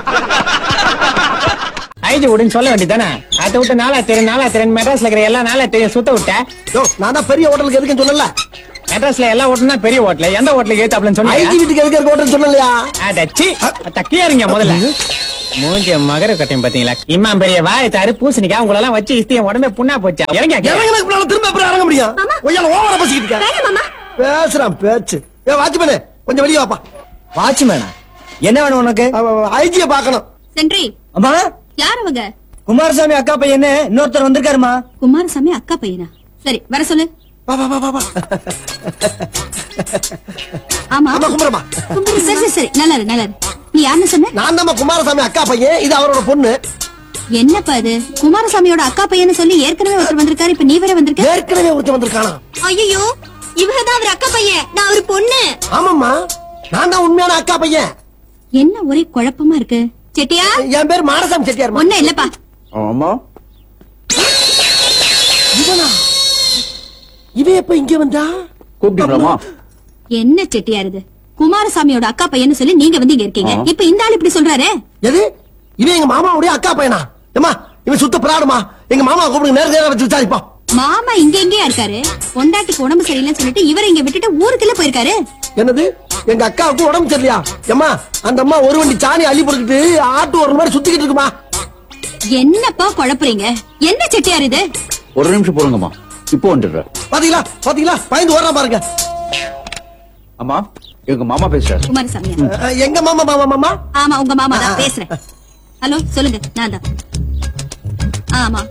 IG விடுன்னு சொல்ல வேண்டியதானே. அதை விட்டு நாளா தெரியும் மெட்ராஸ்ல இருக்கிற எல்லா நாளா தெரியும் சுத்த விட்ட. நான் தான் பெரிய ஹோட்டலுக்கு எதுக்குன்னு சொல்லல. மெட்ராஸ்ல எல்லா ஹோட்டலும் தான் பெரிய ஹோட்டல். எந்த ஹோட்டலுக்கு ஏத்தாப்லன்னு சொன்னா ஐஜி வீட்டுக்கு எதுக்கு ஹோட்டல் சொல்லலையா? அடச்சி தக்கியா இருங்க முதல்ல. மூஞ்சி மகர கட்டையும் பாத்தீங்களா? இம்மா பெரிய வாய் தாரு பூசணிக்கா உங்களை எல்லாம் வச்சு இஸ்தியம் உடம்பே புண்ணா போச்சா? இறங்க திரும்ப எப்படி இறங்க முடியும்? ஓவரா பேசிக்கிட்டு பேசுறான் பேச்சு. வாட்ச்மேனே கொஞ்சம் வெளியே வாப்பா. வாட்ச்மேனா என்ன வேணும் உனக்கு? ஐஜிய பாக்கணும். சென்ட்ரி அம்மா யார் அவங்க? குமாரசாமி அக்கா பையன் இன்னொருத்தர் வந்திருக்காருமா. குமாரசாமி அக்கா பையனா? சரி வர சொல்லு. வா வா வா வா. ஆமா குமரமா. சரி சரி நல்லது நல்லது. நீ யாருன்னு சொன்ன? நான் தான் குமாரசாமி அக்கா பையன். இது அவரோட பொண்ணு. என்னப்பா இது? குமாரசாமியோட அக்கா பையன்னு சொல்லி ஏற்கனவே ஒருத்தர் வந்திருக்காரு. இப்ப நீ வேற வந்திருக்க. ஏற்கனவே ஒருத்தர் வந்திருக்கானா? ஐயோ இவங்கதான் அவர் அக்கா பையன். நான் அவர் பொண்ணு. ஆமாம்மா நான் தான் உண்மையான அக்கா பையன். என்ன ஒரே குழப்பமா இருக்கு. செட்டியா? என் பேர் மாடசாமி செட்டியார். ஒண்ணு இல்லப்பா. ஆமா இவனா? இவன் எப்ப இங்க வந்தா? கூப்பிட்டீங்களா? என்ன செட்டியார் இது? குமாரசாமியோட அக்கா பையன்னு சொல்லி நீங்க வந்து இங்க இருக்கீங்க. இப்ப இந்த ஆள் இப்படி சொல்றாரு. எது? இவன் எங்க மாமாவுடைய அக்கா பையனா? ஏமா இவன் சுத்த பிராடுமா? எங்க மாமா கூப்பிடுங்க நேரடியா வச்சு விசாரிப்போம். மாமா இங்க எங்கேயா இருக்காரு? பொண்டாட்டிக்கு உடம்பு சரியில்லைன்னு சொல்லிட்டு இவரை இங்க விட்டுட்டு ஊருக்குள்ள போயிருக்காரு. என்னது? எங்க அக்காவுக்கு உடம்பு சரியில்லையா? ஏமா அந்த அம்மா ஒரு வண்டி சாணி அள்ளி போட்டுக்கிட்டு ஆட்டு ஒரு மாதிரி சுத்திக்கிட்டு இருக்குமா? என்னப்பா குழப்புறீங்க? என்ன செட்டியார் இது? ஒரு நிமிஷம் போடுங்கம்மா, இப்போ வந்துடுற. பாத்தீங்களா பாத்தீங்களா பயந்து ஓடுறான் பாருங்க. அம்மா எங்க மாமா பேசுறாரு. குமாரசாமி எங்க மாமா மாமா மாமா? ஆமா உங்க மாமா தான் பேசுறேன். ஹலோ சொல்லுங்க. நான் தான். ஆமா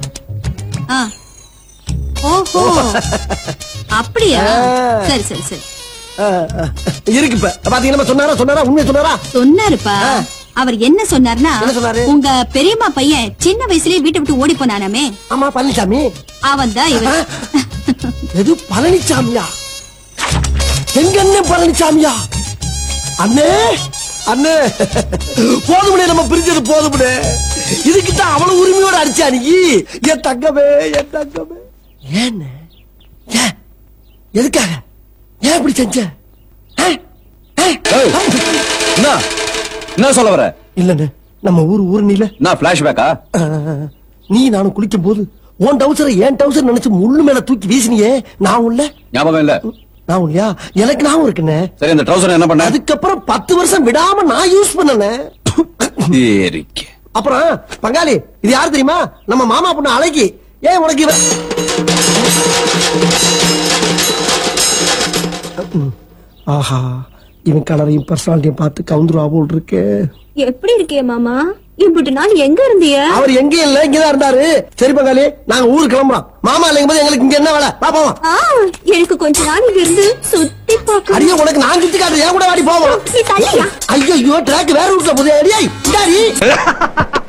ஓஹோ அப்படியா? சரி சரி சரி இருக்கு. இப்ப பாத்தீங்கன்னா சொன்னாரா உண்மையை சொன்னாரா? சொன்னாருப்பா. அவர் என்ன சொன்னார்னா, என்ன சொன்னாரு? உங்க பெரியம்மா பையன் சின்ன வயசுலயே வீட்டை விட்டு ஓடி போனானாமே. ஆமா பழனிசாமி. அவன் தான் இவன். எது பழனிசாமியா? எங்க அண்ணன் பழனிசாமியா? அண்ணே அண்ணே போதுமுடே, நம்ம பிரிஞ்சது போதுமுடே. இதுக்கிட்ட அவ்வளவு உரிமையோட அடிச்சா நீ. என் தங்கமே என் தங்கமே. ஏன் எதுக்காக ஏன் இப்படி செஞ்ச? என்ன சொல்ல வர? இல்லன்னு நம்ம ஊர் நீல நான் பிளாஷ்பேக்கா? நீ நானும் குளிக்கும் போது உன் டவுசரை என் டவுசர் நினைச்சு முள்ளு மேல தூக்கி வீசினியே, நான் உள்ள ஞாபகம் இல்ல? நான் இல்லையா? எனக்கு நான் இருக்குன்னு. சரி அந்த ட்ரவுசர் என்ன பண்ண? அதுக்கப்புறம் 10 வருஷம் விடாம நான் யூஸ் பண்ணனே. அப்புறம் பங்காளி இது யாரு தெரியுமா? நம்ம மாமா பொண்ணு அழகி. ஏன் உனக்கு இவ? ஆஹா இவன் கலரையும் பர்சனாலிட்டியும் பார்த்து கவுந்துருவா போல் இருக்கு. எப்படி இருக்கே மாமா? இப்படி நான் எங்க இருந்திய? அவர் எங்க இல்ல இங்கதான் இருந்தாரு. சரி பங்காளி நாங்க ஊருக்கு கிளம்புறோம். மாமா இல்லைங்க போது எங்களுக்கு இங்க என்ன வேலை? பாப்போம். எனக்கு கொஞ்ச நாள் இங்க இருந்து சுத்தி பார்க்க. அடியே உனக்கு நான் சுத்தி காட்டுறேன். ஏன் கூட வாடி போவோம். ஐயோ ட்ராக் வேற ரூட்ல போதே. அடியே